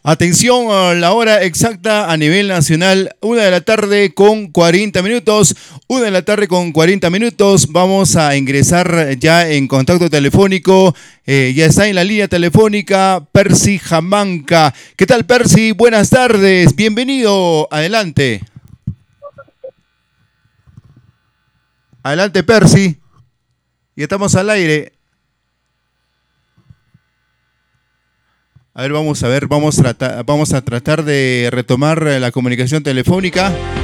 Atención a la hora exacta a nivel nacional, 1 de la tarde con 40 minutos, 1 de la tarde con 40 minutos. Vamos a ingresar ya en contacto telefónico. Ya está en la línea telefónica Percy Jamanca. ¿Qué tal, Percy? Buenas tardes, bienvenido. Adelante. Adelante, Percy. Ya estamos al aire. A ver, vamos a tratar de retomar la comunicación telefónica.